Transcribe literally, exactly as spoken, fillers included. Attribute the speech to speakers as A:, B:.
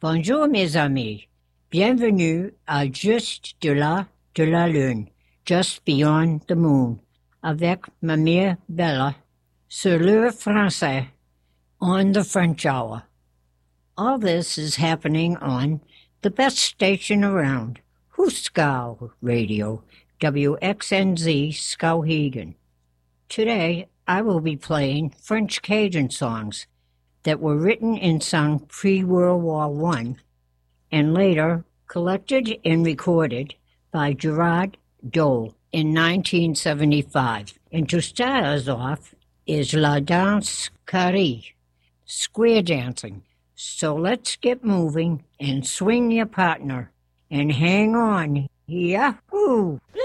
A: Bonjour mes amis, bienvenue à Juste de la de la Lune, Just Beyond the Moon, avec Mamie Bella, sur le français, on the French Hour. All this is happening on the best station around, Huskow Radio, W X N Z Skowhegan. Today, I will be playing French Cajun songs that were written and sung pre-World War One and later collected and recorded by Gerard Dole in nineteen seventy-five. And to start us off is La Danse Carrée, square dancing. So let's get moving and swing your partner and hang on. Yahoo!